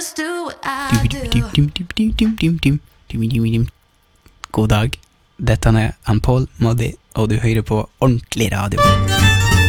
just do what I do. God dag. Dette er Paul Moddi, og du hører på Ordentlig Radio.